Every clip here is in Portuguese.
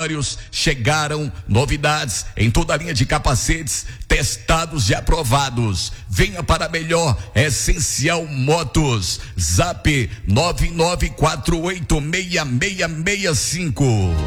acessórios chegaram, novidades em toda a linha de capacetes, testados e aprovados. Venha para a melhor Essencial Motos. Zap 99486665.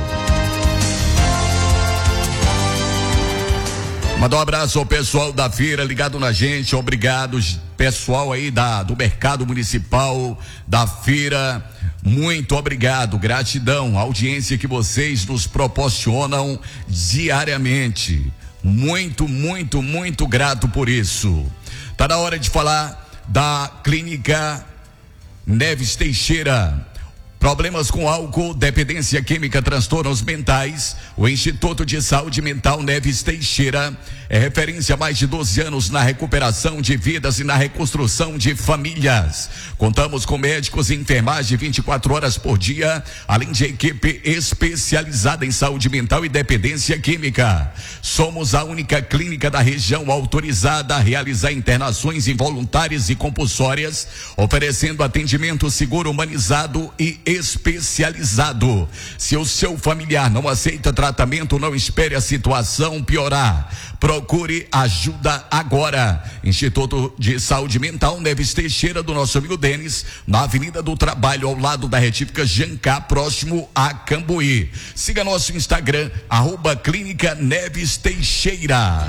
Mandar um abraço ao pessoal da feira ligado na gente, obrigado pessoal aí do mercado municipal, da feira, muito obrigado, gratidão, a audiência que vocês nos proporcionam diariamente, muito grato por isso. Tá na hora de falar da Clínica Neves Teixeira. Problemas com álcool, dependência química, transtornos mentais. O Instituto de Saúde Mental Neves Teixeira é referência há mais de 12 anos na recuperação de vidas e na reconstrução de famílias. Contamos com médicos e enfermagem 24 horas por dia, além de equipe especializada em saúde mental e dependência química. Somos a única clínica da região autorizada a realizar internações involuntárias e compulsórias, oferecendo atendimento seguro, humanizado e especializado. Se o seu familiar não aceita tratamento, não espere a situação piorar. Procure ajuda agora. Instituto de Saúde Mental Neves Teixeira, do nosso amigo Denis, na Avenida do Trabalho, ao lado da retífica Jancá, próximo a Cambuí. Siga nosso Instagram, @Clínica Neves Teixeira.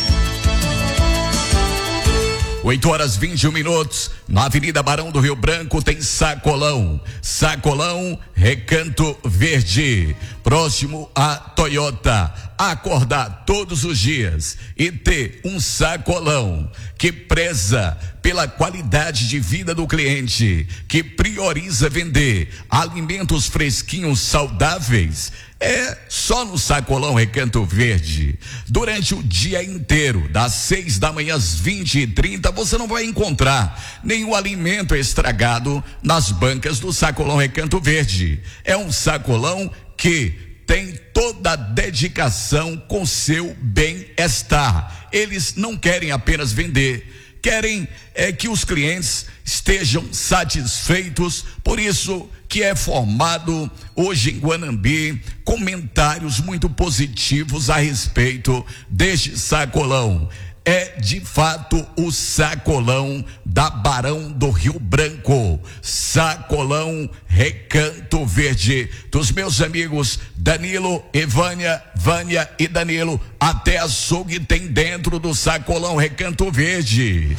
8h21, na Avenida Barão do Rio Branco tem Sacolão, Recanto Verde, próximo à Toyota. Acordar todos os dias e ter um sacolão que preza pela qualidade de vida do cliente, que prioriza vender alimentos fresquinhos, saudáveis, é só no Sacolão Recanto Verde. Durante o dia inteiro, das 6 da manhã às 20h30, você não vai encontrar nenhum alimento estragado nas bancas do Sacolão Recanto Verde. É um sacolão que tem toda a dedicação com seu bem-estar. Eles não querem apenas vender, querem que os clientes estejam satisfeitos. Por isso que é formado hoje em Guanambi comentários muito positivos a respeito deste sacolão. É de fato o sacolão da Barão do Rio Branco, Sacolão Recanto Verde, dos meus amigos Danilo e Vânia e Danilo. Até açougue tem dentro do Sacolão Recanto Verde.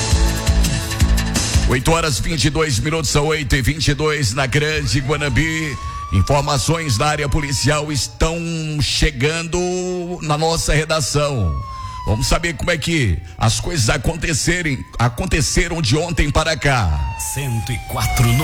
8h22, são 8h22 na Grande Guanambi. Informações da área policial estão chegando na nossa redação. Vamos saber como é que as coisas aconteceram de ontem para cá. 104 Notícias.